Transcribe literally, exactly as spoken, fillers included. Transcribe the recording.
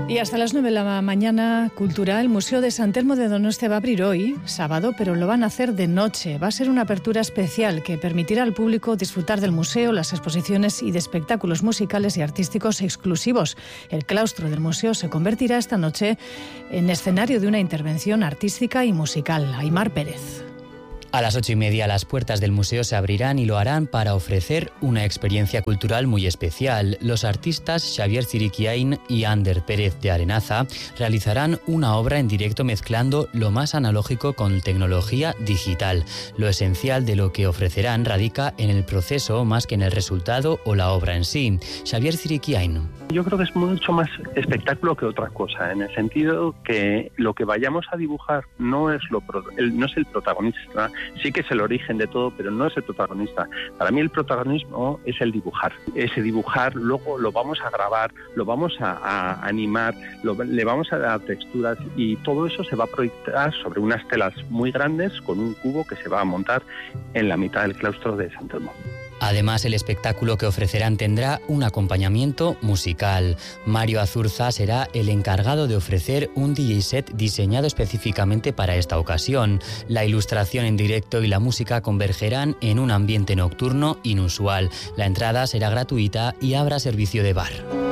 Y hasta las nueve de la mañana, Cultura, el Museo de San Telmo de Donostia va a abrir hoy, sábado, pero lo van a hacer de noche. Va a ser una apertura especial que permitirá al público disfrutar del museo, las exposiciones y de espectáculos musicales y artísticos exclusivos. El claustro del museo se convertirá esta noche en escenario de una intervención artística y musical. Aimar Pérez. A las ocho y media las puertas del museo se abrirán y lo harán para ofrecer una experiencia cultural muy especial. Los artistas Xavier Zirikiain y Ander Pérez de Arenaza realizarán una obra en directo mezclando lo más analógico con tecnología digital. Lo esencial de lo que ofrecerán radica en el proceso más que en el resultado o la obra en sí. Xavier Zirikiain. Yo creo que es mucho más espectáculo que otra cosa, en el sentido que lo que vayamos a dibujar no es, lo, el, no es el protagonista. Sí que es el origen de todo, pero no es el protagonista. Para mí el protagonismo es el dibujar. Ese dibujar luego lo vamos a grabar, lo vamos a, a animar, lo, le vamos a dar texturas y todo eso se va a proyectar sobre unas telas muy grandes con un cubo que se va a montar en la mitad del claustro de San Telmo. Además, el espectáculo que ofrecerán tendrá un acompañamiento musical. Mario Azurza será el encargado de ofrecer un D J set diseñado específicamente para esta ocasión. La ilustración en directo y la música convergerán en un ambiente nocturno inusual. La entrada será gratuita y habrá servicio de bar.